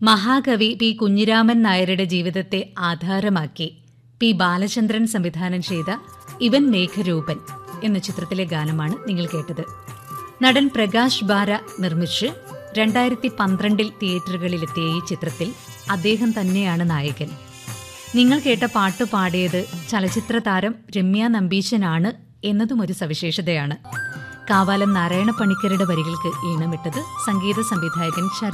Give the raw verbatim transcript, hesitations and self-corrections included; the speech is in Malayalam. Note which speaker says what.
Speaker 1: മഹാകവി പി കുഞ്ഞിരാമൻ നായരുടെ ജീവിതത്തെ ആധാരമാക്കി പി ബാലചന്ദ്രൻ സംവിധാനം ചെയ്ത ഇവൻ മേഘരൂപൻ എന്ന ചിത്രത്തിലെ ഗാനമാണ് നിങ്ങൾ കേട്ടത്. നടൻ പ്രകാശ് ബാര നിർമ്മിച്ച് രണ്ടായിരത്തി പന്ത്രണ്ടിൽ തിയേറ്ററുകളിലെത്തിയ ഈ ചിത്രത്തിൽ അദ്ദേഹം തന്നെയാണ് നായകൻ. നിങ്ങൾ കേട്ട പാട്ട് പാടിയത് ചലച്ചിത്ര താരം രമ്യ നമ്പീശനാണ് എന്നതും ഒരു സവിശേഷതയാണ്. കാവാലം നാരായണ പണിക്കരുടെ വരികൾക്ക് ഈണമിട്ടത് സംഗീത സംവിധായകൻ